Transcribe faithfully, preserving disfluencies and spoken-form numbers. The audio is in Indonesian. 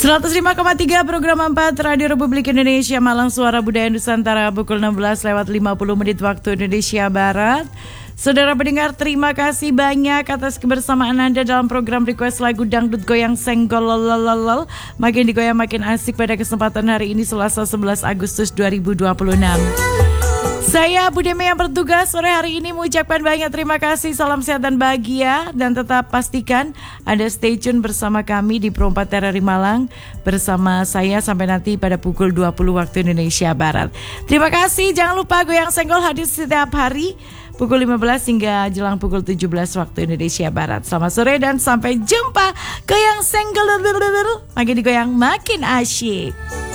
seratus lima koma tiga program empat Radio Republik Indonesia Malang, Suara Budaya Nusantara, pukul enam belas lewat lima puluh menit waktu Indonesia Barat. Saudara pendengar, terima kasih banyak atas kebersamaan Anda dalam program request lagu dangdut goyang senggol lolololol. Makin digoyang makin asik pada kesempatan hari ini Selasa sebelas Agustus dua ribu dua puluh enam. Saya Bu Deme yang bertugas sore hari ini mengucapkan banyak terima kasih, salam sehat dan bahagia, dan tetap pastikan Anda stay tune bersama kami di Pro empat R R I Malang bersama saya sampai nanti pada pukul dua puluh waktu Indonesia Barat. Terima kasih, jangan lupa goyang senggol hadir setiap hari pukul lima belas hingga jelang pukul tujuh belas waktu Indonesia Barat. Selamat sore dan sampai jumpa. Goyang senggol, makin digoyang makin asyik.